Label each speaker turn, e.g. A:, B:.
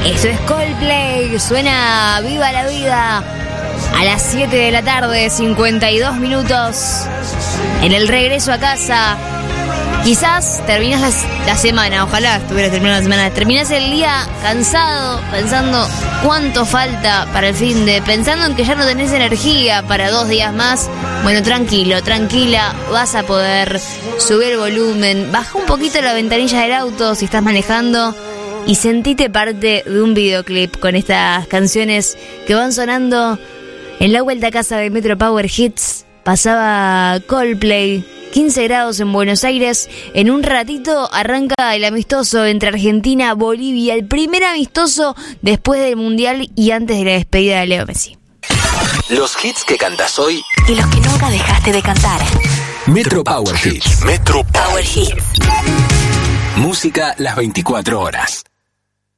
A: Eso es Coldplay, suena Viva la Vida a las 7 de la tarde, 52 minutos. En el regreso a casa, quizás terminas la semana, ojalá estuvieras terminando la semana. Terminás el día cansado, pensando cuánto falta para el fin de, pensando en que ya no tenés energía para 2 días más. Bueno, tranquilo, tranquila, vas a poder subir el volumen, baja un poquito la ventanilla del auto si estás manejando y sentite parte de un videoclip con estas canciones que van sonando en la vuelta a casa de Metro Power Hits. Pasaba Coldplay, 15 grados en Buenos Aires. En un ratito arranca el amistoso entre Argentina y Bolivia, el primer amistoso después del Mundial y antes de la despedida de Leo Messi.
B: Los hits que cantas hoy
C: y los que nunca dejaste de cantar.
B: Metro Power Hits. Metro
C: Power Hits.
B: Música las 24 horas.